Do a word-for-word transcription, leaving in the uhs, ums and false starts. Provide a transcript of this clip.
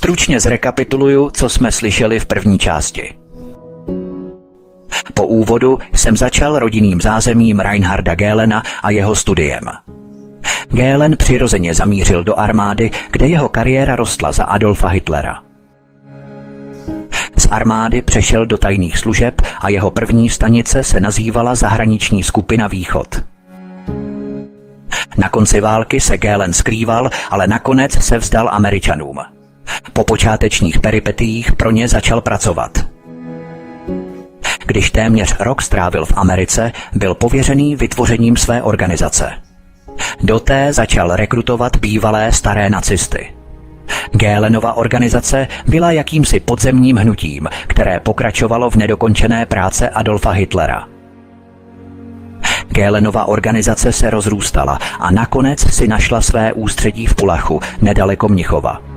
Stručně zrekapituluju, co jsme slyšeli v první části. Po úvodu jsem začal rodinným zázemím Reinharda Gählena a jeho studiem. Gählen přirozeně zamířil do armády, kde jeho kariéra rostla za Adolfa Hitlera. Z armády přešel do tajných služeb a jeho první stanice se nazývala Zahraniční skupina Východ. Na konci války se Gählen skrýval, ale nakonec se vzdal Američanům. Po počátečních peripetiích pro ně začal pracovat. Když téměř rok strávil v Americe, byl pověřený vytvořením své organizace. Do té začal rekrutovat bývalé staré nacisty. Gählenova organizace byla jakýmsi podzemním hnutím, které pokračovalo v nedokončené práce Adolfa Hitlera. Gählenova organizace se rozrůstala a nakonec si našla své ústředí v Pullachu, nedaleko Mnichova.